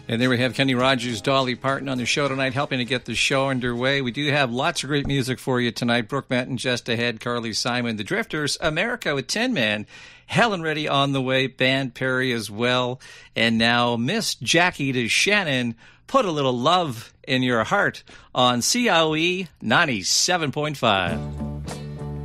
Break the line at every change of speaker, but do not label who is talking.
And there we have Kenny Rogers, Dolly Parton on the show tonight, helping to get the show underway. We do have lots of great music for you tonight. Brooke Benton just ahead, Carly Simon, The Drifters, America with Tin Man, Helen Reddy on the way, Band Perry as well. And now Miss Jackie DeShannon, Put a Little Love in Your Heart on CIOE 97.5.